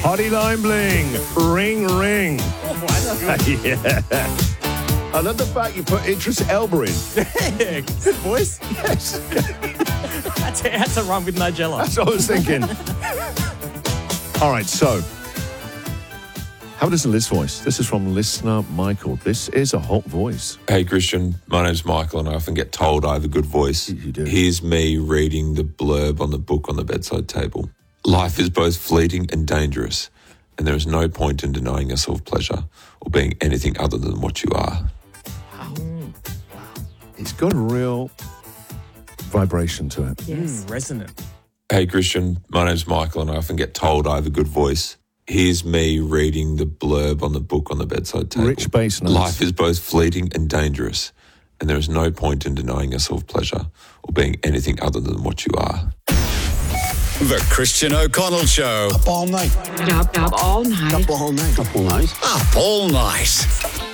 Hottie Line Bling. Ring, ring. Oh, that's good. Yeah. I love the fact you put Idris Elba in. Yeah, good voice. Yes. That's a run with Nigella. That's what I was thinking. All right, so how does Liz voice? This is from listener Michael. This is a hot voice. Hey, Christian. My name's Michael, and I often get told I have a good voice. You do. Here's me reading the blurb on the book on the bedside table. Life is both fleeting and dangerous, and there is no point in denying yourself pleasure or being anything other than what you are. It's got a real vibration to it. Yes. Resonant. Hey, Christian. My name's Michael, and I often get told I have a good voice. Here's me reading the blurb on the book on the bedside table. Rich bass notes. Life is both fleeting and dangerous, and there is no point in denying yourself pleasure or being anything other than what you are. The Christian O'Connell Show. Up all night. Up all night. Up all night. Up all night. Up all night.